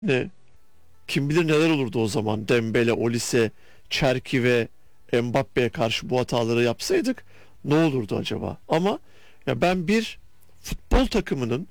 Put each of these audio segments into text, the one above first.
Ne? Kim bilir neler olurdu o zaman. Dembele, Olise, Çerki ve Mbappe'ye karşı bu hataları yapsaydık ne olurdu acaba? Ama ya ben bir futbol takımının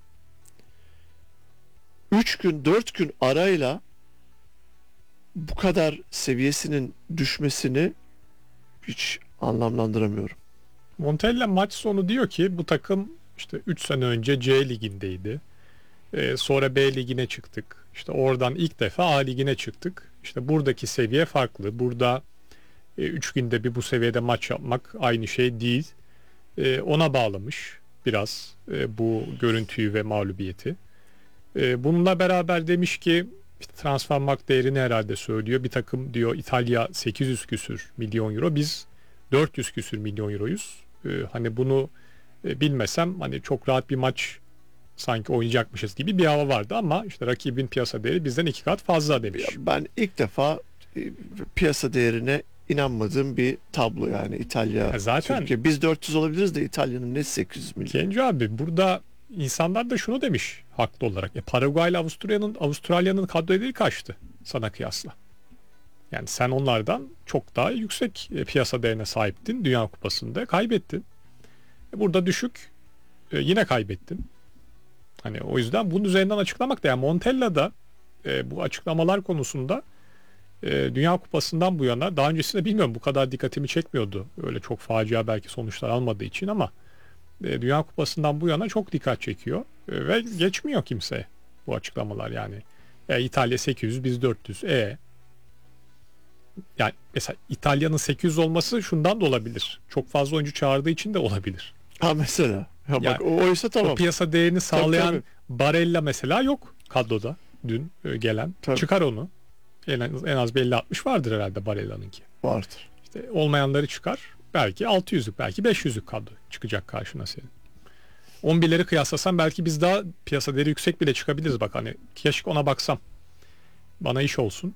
3 gün 4 gün arayla bu kadar seviyesinin düşmesini hiç anlamlandıramıyorum. Montella maç sonu diyor ki bu takım işte 3 sene önce C ligindeydi. Sonra B ligine çıktık. İşte oradan ilk defa A ligine çıktık. İşte buradaki seviye farklı. Burada 3 günde bir bu seviyede maç yapmak aynı şey değil. Ona bağlamış biraz bu görüntüyü ve mağlubiyeti. Bununla beraber demiş ki işte Transfermarkt değerini herhalde söylüyor. Bir takım diyor İtalya 800 küsür milyon euro. Biz 400 küsür milyon euroyuz. Hani bunu bilmesem hani çok rahat bir maç sanki oynayacakmışız gibi bir hava vardı ama işte rakibin piyasa değeri bizden 2 kat fazla demiş. Ben ilk defa piyasa değerine inanmadığım bir tablo yani İtalya, Zaten Türkiye. Biz 400 olabiliriz de İtalya'nın ne 800 milyon. Genco abi burada insanlar da şunu demiş haklı olarak. Paraguay ile Avustralya'nın kadro değeri kaçtı sana kıyasla. Yani sen onlardan çok daha yüksek piyasa değerine sahiptin Dünya Kupası'nda kaybettin. Burada düşük yine kaybettin. Hani o yüzden bunun üzerinden açıklamak da yani Montella'da bu açıklamalar konusunda Dünya Kupası'ndan bu yana daha öncesinde bilmiyorum bu kadar dikkatimi çekmiyordu. Öyle çok facia belki sonuçlar almadığı için ama Dünya Kupası'ndan bu yana çok dikkat çekiyor ve geçmiyor kimse bu açıklamalar yani. İtalya 800 biz 400. Yani mesela İtalya'nın 800 olması şundan da olabilir. Çok fazla oyuncu çağırdığı için de olabilir. Ha mesela. Ya Yani bak oysa tamam. o piyasa değerini sağlayan Tabii. Barella mesela yok kadroda dün gelen. Tabii. Çıkar onu. En az bir 50-60 vardır herhalde Barella'nınki. Vardır. İşte olmayanları çıkar. Belki 600'lük belki 500'lük kadro çıkacak karşına senin. 11'leri kıyaslasan belki biz daha piyasa değeri yüksek bile çıkabiliriz bak hani keşke ona baksam. Bana iş olsun.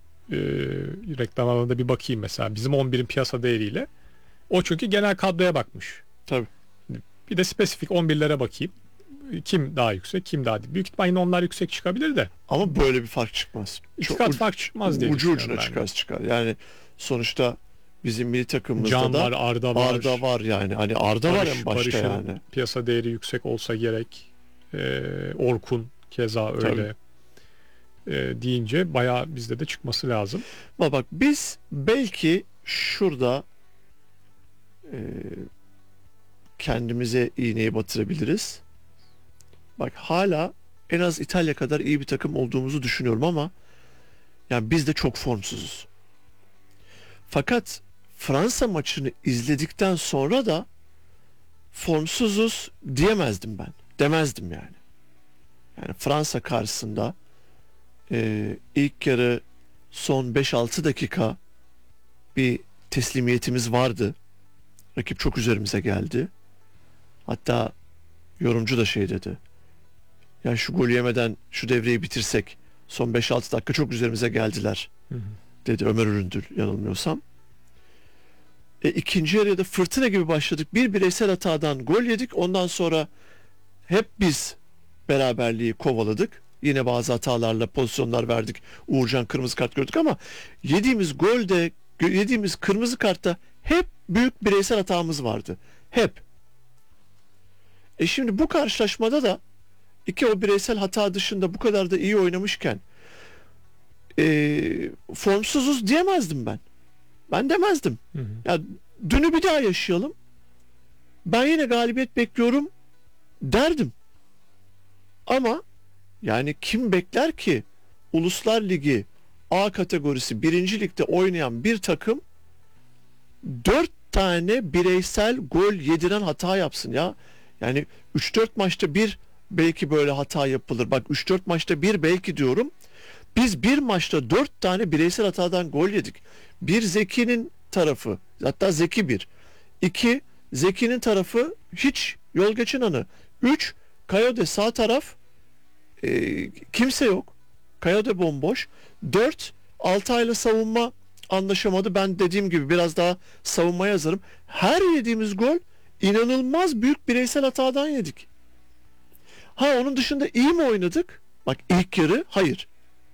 Reklam alanında bir bakayım mesela bizim 11'in piyasa değeriyle. O çünkü genel kadroya bakmış. Tabii. Bir de spesifik 11'lere bakayım. Kim daha yüksek, kim daha değil. Büyük ihtimalle yine onlar yüksek çıkabilir de. Ama böyle bir fark çıkmaz. 2 kat fark çıkmaz diye ucu düşünüyorum ucuna ben de. çıkar. Yani sonuçta bizim milli takımımızda Can da var, Arda var. Arda var yani. Hani Arda var en başta Barış'ın yani. piyasa değeri yüksek olsa gerek. Orkun keza öyle. Deyince bayağı bizde de çıkması lazım. Ama bak biz belki şurada e, kendimize iğneyi batırabiliriz. Bak hala en az İtalya kadar iyi bir takım olduğumuzu düşünüyorum ama yani biz de çok formsuzuz. Fakat Fransa maçını izledikten sonra da formsuzuz diyemezdim ben. Demezdim yani. Yani Fransa karşısında ilk yarı son 5-6 dakika bir teslimiyetimiz vardı. Rakip çok üzerimize geldi. Hatta yorumcu da şey dedi. Ya şu golü yemeden şu devreyi bitirsek son 5-6 dakika çok üzerimize geldiler dedi Ömer Üründül yanılmıyorsam. İkinci yarıya da fırtına gibi başladık. Bir bireysel hatadan gol yedik. Ondan sonra hep biz beraberliği kovaladık. Yine bazı hatalarla pozisyonlar verdik. Uğurcan kırmızı kart gördük ama yediğimiz kırmızı kartta hep büyük bireysel hatamız vardı. Hep. Şimdi bu karşılaşmada da o bireysel hata dışında bu kadar da iyi oynamışken formsuzuz diyemezdim ben. Ben demezdim. Ya dünü bir daha yaşayalım. Ben yine galibiyet bekliyorum derdim. Ama yani kim bekler ki Uluslar Ligi A kategorisi 1. ligde oynayan bir takım 4 tane bireysel gol yediren hata yapsın ya. Yani 3-4 maçta bir belki böyle hata yapılır. Bak 3-4 maçta bir belki diyorum. Biz bir maçta 4 tane bireysel hatadan gol yedik. Bir Zeki'nin tarafı, hatta Zeki bir. 2 Zeki'nin tarafı hiç yol geçen anı. 3 Kayode sağ taraf kimse yok. Kayode bomboş. 4 Altay'la savunma anlaşamadı. Ben dediğim gibi biraz daha savunmaya yazarım. Her yediğimiz gol inanılmaz büyük bireysel hatadan yedik. Ha onun dışında iyi mi oynadık? Bak ilk yarı hayır.